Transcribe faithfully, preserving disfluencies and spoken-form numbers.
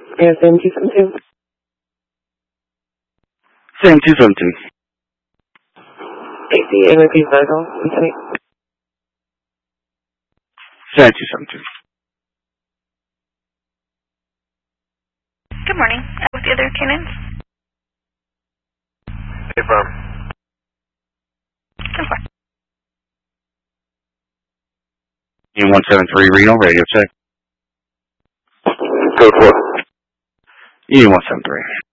Yeah, seven two seven two. seven two seven two. A C M P Virgo. seven two seven two. Good morning. Uh, with the other cannons? Confirm. Confirm. Union one seven three Reno, radio check. Code four. Union one seven three.